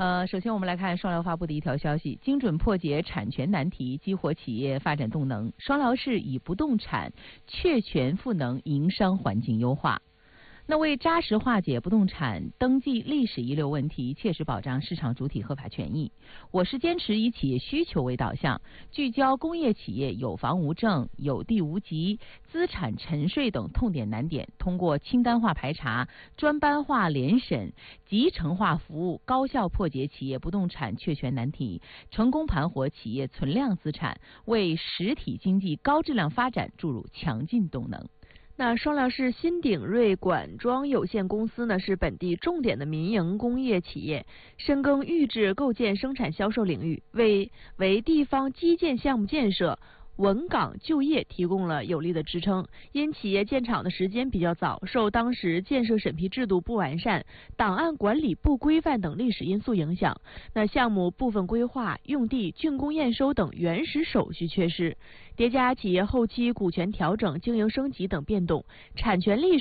首先我们来看双辽发布的一条消息：精准破解产权难题，激活企业发展动能。双辽市以不动产确权赋能营商环境优化。那为扎实化解不动产登记历史遗留问题，切实保障市场主体合法权益，我市坚持以企业需求为导向，聚焦工业企业有房无证、有地无籍、资产沉睡等痛点难点，通过清单化排查、专班化联审、集成化服务，高效破解企业不动产确权难题，成功盘活企业存量资产，为实体经济高质量发展注入强劲动能。 那双辽市新鼎瑞管庄有限公司呢，是本地重点的民营工业企业，深耕预制构建生产销售领域，为地方基建项目建设、稳岗就业提供了有力的支撑。因企业建厂的时间比较早，受当时建设审批制度不完善、档案管理不规范等历史因素影响，那项目部分规划、用地、竣工验收等原始手续缺失，叠加企业后期股权调整、经营升级等变动，产权历